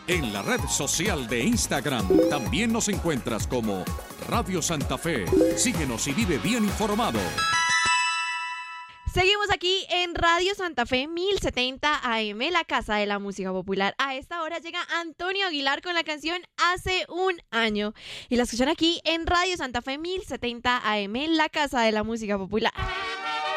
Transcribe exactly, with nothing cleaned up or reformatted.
en la red social de Instagram. También nos encuentras como Radio Santa Fe. Síguenos y vive bien informado. Seguimos aquí en Radio Santa Fe mil setenta A M, la casa de la música popular. A esta hora llega Antonio Aguilar con la canción Hace un año. Y la escuchan aquí en Radio Santa Fe mil setenta A M, la casa de la música popular.